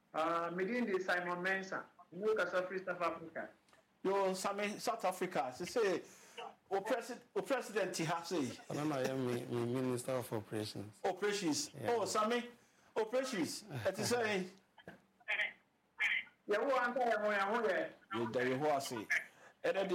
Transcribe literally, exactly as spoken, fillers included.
Uh, Medindi Simon Mensah, New South Africa. Yo, Sammy, South Africa. They say, O president, O president, Tihasi. I don't know. I am Minister of Operations. Operations. Yeah. Oh, Sammy, operations. That is saying. Yeah, who answer? Who are you? You there? You who are saying?